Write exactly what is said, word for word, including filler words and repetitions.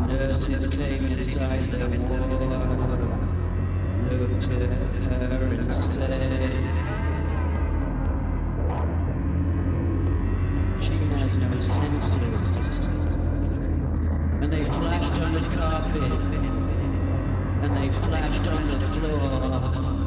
Nurses came inside their ward, looked at her and said, she has no senses. And they flashed on the carpet, and they flashed on the floor.